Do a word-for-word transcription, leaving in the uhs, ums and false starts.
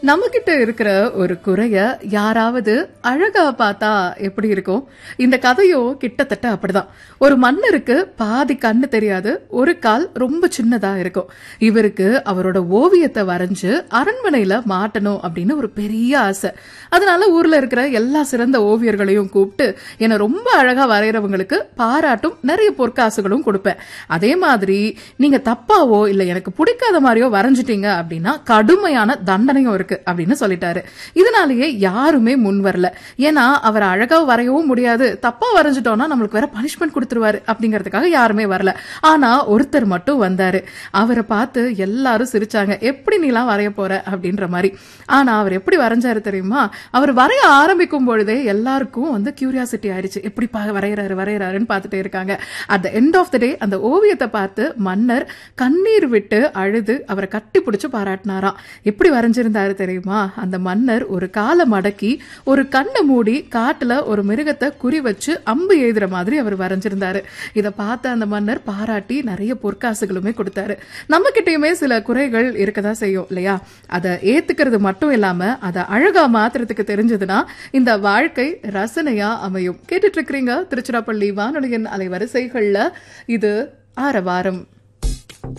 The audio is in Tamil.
நம்ம கிட்ட இருக்கிற ஒரு குறைய யாராவது அழகா பார்த்தா எப்படி இருக்கும்? இந்த கதையும் கிட்டத்தட்ட அப்படிதான். ஒரு மன்னருக்கு பாதி கண்ணு தெரியாது, ஒரு கால் ரொம்ப சின்னதா இருக்கும். இவருக்கு அவரோட ஓவியத்தை வரைஞ்சு அரண்மனையில மாட்டணும் அப்படின்னு ஒரு பெரிய ஆசை. அதனால ஊர்ல இருக்கிற எல்லா சிறந்த ஓவியர்களையும் கூப்பிட்டு என்ன ரொம்ப அழகா வரைகிறவங்களுக்கு பாராட்டும் நிறைய பொற்காசுகளும் கொடுப்பேன். அதே மாதிரி நீங்க தப்பாவோ இல்ல எனக்கு பிடிக்காத மாதிரியோ வரைஞ்சிட்டீங்க அப்படின்னா கடுமையான தண்டனையும் இருக்கு அப்படின்னு சொல்லிட்டாரு. இதனாலேயே யாருமே முன் வரல. ஏன்னா அவர் அழகா வரையவும் முடியாது, தப்பா வரைஞ்சிட்டோம்னா நம்மளுக்கு வேற பனிஷ்மெண்ட் கொடுத்துருவாரு அப்படிங்கறதுக்காக யாருமே வரல. ஆனா ஒருத்தர் மட்டும் வந்தாரு. அவரை பார்த்து எல்லாரும் சிரிச்சாங்க, எப்படி நீலாம் வரைய போற அப்படின்ற மாதிரி. ஆனா அவர் எப்படி வரைஞ்சாரு தெரியுமா? அவர் வரைய ஆரம்பிக்கும் பொழுதே எல்லாருக்கும் வந்து கியூரியாசிட்டி ஆயிடுச்சு, எப்படி வரையறாரு வரையறாருன்னு பார்த்துட்டே இருக்காங்க. At the end of the டே அந்த ஓவியத்தை பார்த்து மன்னர் கண்ணீர் விட்டு அழுது அவரை கட்டி பிடிச்சு பாராட்டினாராம். எப்படி வரைஞ்சிருந்தாரு தெரியுமா? அந்த மன்னர் ஒரு காலை மடக்கி ஒரு கண்ணை மூடி காட்டுல ஒரு மிருகத்தை குறி வச்சு அம்பு எழுதுற மாதிரி அவர் வரைஞ்சிருந்தாரு. இதை பார்த்த அந்த மன்னர் பாராட்டி நிறைய பொற்காசுகளுமே கொடுத்தாரு. நம்ம கிட்டயுமே சில குறைகள் இருக்கதான் செய்யும் இல்லையா? அதை ஏத்துக்கிறது மட்டும் இல்லாம அதை அழகா மாத்துறதுக்கு தெரிஞ்சதுன்னா இந்த வாழ்க்கை ரசனையா அமையும். கேட்டுட்டு இருக்கிறீங்க திருச்சிராப்பள்ளி வானொலியின் அலைவரிசைகள்ல இது ஆரவாரம்.